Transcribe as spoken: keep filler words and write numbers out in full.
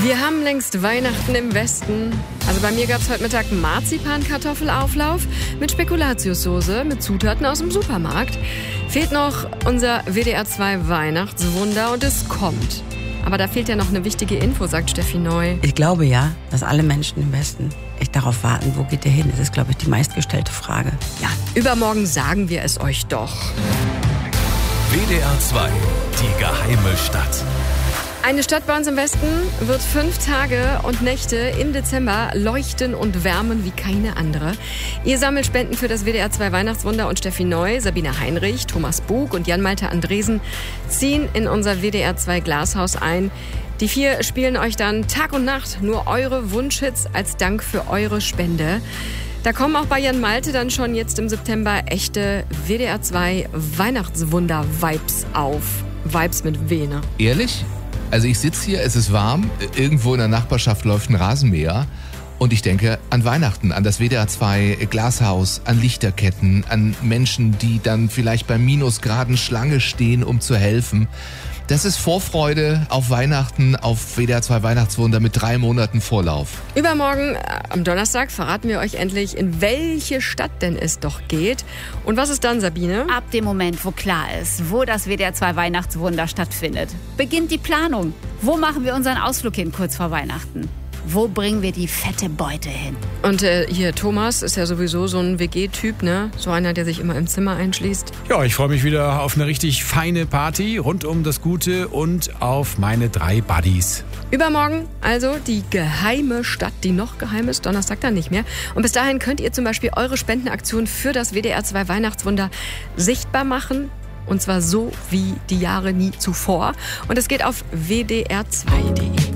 Wir haben längst Weihnachten im Westen. Also bei mir gab es heute Mittag Marzipan-Kartoffelauflauf mit Spekulatiussoße mit Zutaten aus dem Supermarkt. Fehlt noch unser W D R zwei Weihnachtswunder und es kommt. Aber da fehlt ja noch eine wichtige Info, sagt Steffi Neu. Ich glaube ja, dass alle Menschen im Westen echt darauf warten, wo geht der hin? Das ist, glaube ich, die meistgestellte Frage. Ja, übermorgen sagen wir es euch doch. W D R zwei, die geheime Stadt. Eine Stadt bei uns im Westen wird fünf Tage und Nächte im Dezember leuchten und wärmen wie keine andere. Ihr sammelt Spenden für das W D R zwei Weihnachtswunder und Steffi Neu, Sabine Heinrich, Thomas Bug und Jan-Malte Andresen ziehen in unser W D R zwei Glashaus ein. Die vier spielen euch dann Tag und Nacht nur eure Wunschhits als Dank für eure Spende. Da kommen auch bei Jan-Malte dann schon jetzt im September echte W D R zwei Weihnachtswunder-Vibes auf. Vibes mit W, ne? Ehrlich? Also ich sitze hier, es ist warm, irgendwo in der Nachbarschaft läuft ein Rasenmäher und ich denke an Weihnachten, an das W D R zwei Glashaus, an Lichterketten, an Menschen, die dann vielleicht beim Minusgraden Schlange stehen, um zu helfen. Das ist Vorfreude auf Weihnachten, auf W D R zwei Weihnachtswunder mit drei Monaten Vorlauf. Übermorgen, äh, am Donnerstag, verraten wir euch endlich, in welche Stadt denn es doch geht. Und was ist dann, Sabine? Ab dem Moment, wo klar ist, wo das W D R zwei Weihnachtswunder stattfindet, beginnt die Planung. Wo machen wir unseren Ausflug hin kurz vor Weihnachten? Wo bringen wir die fette Beute hin? Und äh, hier, Thomas ist ja sowieso so ein W G-Typ, ne? So einer, der sich immer im Zimmer einschließt. Ja, ich freue mich wieder auf eine richtig feine Party rund um das Gute und auf meine drei Buddies. Übermorgen also die geheime Stadt, die noch geheim ist, Donnerstag dann nicht mehr. Und bis dahin könnt ihr zum Beispiel eure Spendenaktion für das W D R zwei Weihnachtswunder sichtbar machen. Und zwar so wie die Jahre nie zuvor. Und es geht auf w d r zwei punkt d e.